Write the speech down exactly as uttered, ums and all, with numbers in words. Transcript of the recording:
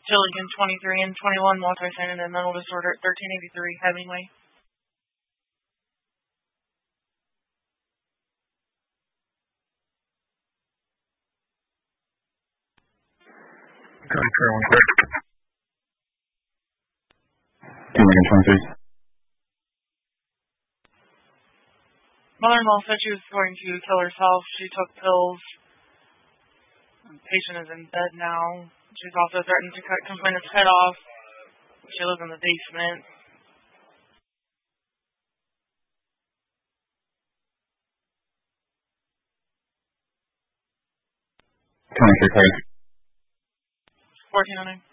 Chilligan, twenty-three, and twenty-one, multi-sign and mental disorder at thirteen eighty-three Hemingway. twenty-three, one quick. Chilligan, twenty-three. Mother-in-law said she was going to kill herself. She took pills. The patient is in bed now. She's also threatened to cut complainant's head off. She lives in the basement. twenty-three, clear. fourteen oh nine.